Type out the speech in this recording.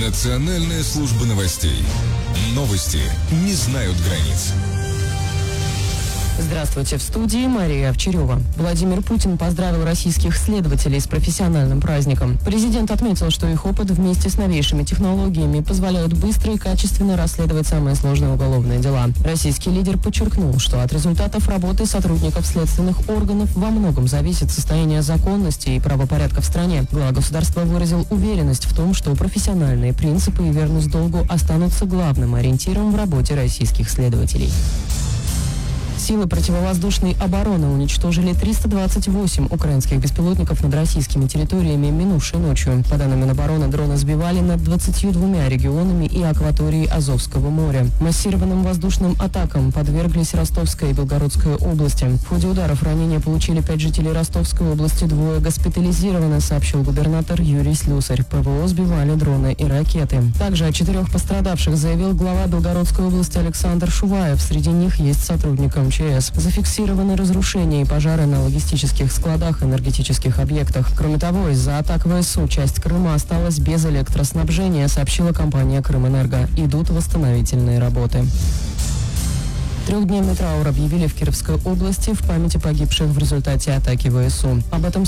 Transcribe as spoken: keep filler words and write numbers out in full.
Национальная служба новостей. Новости не знают границ. Здравствуйте, в студии Мария Овчарева. Владимир Путин поздравил российских следователей с профессиональным праздником. Президент отметил, что их опыт вместе с новейшими технологиями позволяют быстро и качественно расследовать самые сложные уголовные дела. Российский лидер подчеркнул, что от результатов работы сотрудников следственных органов во многом зависит состояние законности и правопорядка в стране. Глава государства выразил уверенность в том, что профессиональные принципы и верность долгу останутся главным ориентиром в работе российских следователей. Силы противовоздушной обороны уничтожили триста двадцать восемь украинских беспилотников над российскими территориями минувшей ночью. По данным Минобороны, дроны сбивали над двадцатью двумя регионами и акваторией Азовского моря. Массированным воздушным атакам подверглись Ростовская и Белгородская области. В ходе ударов ранения получили пять жителей Ростовской области, двое госпитализированы, сообщил губернатор Юрий Слюсарь. ПВО сбивали дроны и ракеты. Также о четырех пострадавших заявил глава Белгородской области Александр Шуваев. Среди них есть сотрудник эм че эс. Зафиксированы разрушения и пожары на логистических складах и энергетических объектах. Кроме того, из-за атак ВСУ часть Крыма осталась без электроснабжения, сообщила компания «Крымэнерго». Идут восстановительные работы. Трехдневный траур объявили в Кировской области в память о погибших в результате атаки ВСУ. Об этом